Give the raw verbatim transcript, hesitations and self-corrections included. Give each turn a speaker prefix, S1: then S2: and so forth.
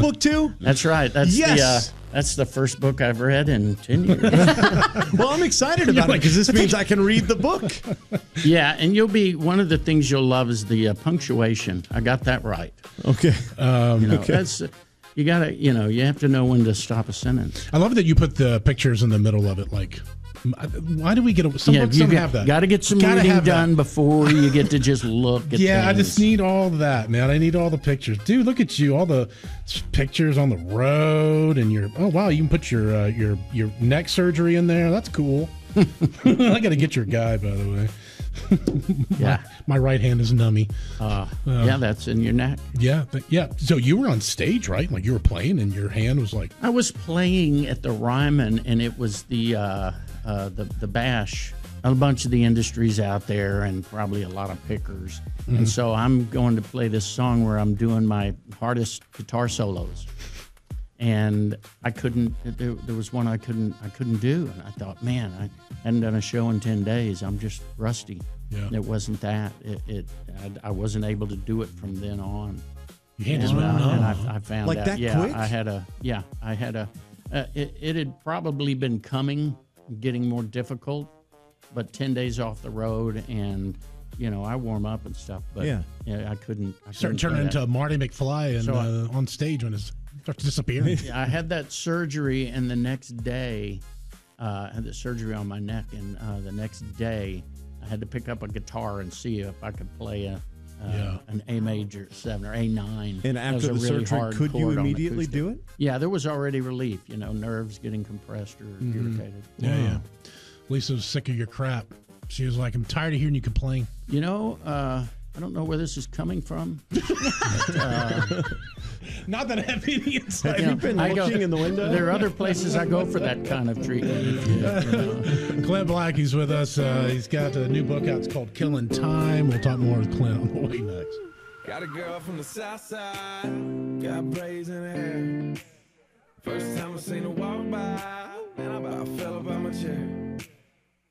S1: book too?
S2: That's right. That's
S1: yes.
S2: the uh, that's the first book I've read in ten years.
S1: Well, I'm excited about it because this means I can read the book.
S2: Yeah, and you'll be one of the things you'll love is the uh, punctuation. I got that right.
S1: Okay.
S3: Um,
S2: You know,
S3: okay.
S2: that's you gotta you know you have to know when to stop a sentence.
S3: I love that you put the pictures in the middle of it. Like, why do we get a, some
S2: yeah,
S3: books
S2: you
S3: don't
S2: got,
S3: have that?
S2: Got to get some
S3: Gotta
S2: reading
S3: have that.
S2: done before you get to just look at
S3: Yeah, I
S2: things.
S3: just need all that, man. I need all the pictures, dude. Look at you, all the pictures on the road, and your oh wow, you can put your uh, your your neck surgery in there. That's cool. I got to get your guy, by the way.
S2: Yeah,
S3: my, my right hand is nummy.
S2: Uh, yeah, that's in your neck.
S3: Yeah, but yeah. So you were on stage, right? Like you were playing, and your hand was like.
S2: I was playing at the Ryman, and it was the uh, uh, the the bash. A bunch of the industries out there, and probably a lot of pickers.
S3: Mm-hmm.
S2: And so I'm going to play this song where I'm doing my hardest guitar solos, and I couldn't. There, there was one I couldn't. I couldn't do, and I thought, man, I hadn't done a show in ten days. I'm just rusty.
S3: Yeah.
S2: It wasn't that. It. it I, I wasn't able to do it from then on.
S3: Your hand just
S2: And,
S3: went
S2: uh,
S3: numb.
S2: and I, I found
S1: Like
S2: out,
S1: that
S2: yeah,
S1: quick?
S2: I had a, yeah, I had a, uh, it, it had probably been coming, getting more difficult, but ten days off the road, and you know, I warm up and stuff, but
S1: Yeah.
S2: yeah, I couldn't. I
S3: Starting
S2: couldn't
S3: turning
S2: play
S3: into
S2: that.
S3: Marty McFly and
S2: So I-
S3: uh, on stage when it starts disappearing.
S2: Yeah, I had that surgery, and the next day, uh, I had the surgery on my neck, and uh, the next day, I had to pick up a guitar and see if I could play a. Uh,
S3: Yeah.
S2: An A major seven or A nine.
S1: And
S2: That was
S1: after
S2: a
S1: the
S2: really
S1: surgery,
S2: hard
S1: could you
S2: chord on
S1: immediately
S2: acoustic.
S1: do it?
S2: Yeah, there was already relief, you know, nerves getting compressed or irritated.
S3: Yeah, yeah. Lisa was sick of your crap. She was like, I'm tired of hearing you complain.
S2: You know, uh, I don't know where this is coming from. but, uh,
S3: Not that I have any insight.
S2: you know,
S1: you been
S2: I go-
S1: looking in the window?
S2: There are other places I go for that kind of treatment. If you, you know.
S3: Clint Black, he's with us. Uh, he's got a new book out. It's called Killing Time. We'll talk more with Clint on the way next.
S4: Got a girl from the south side, got braids in her hair. First time I seen her walk by, and I about fell up out my chair.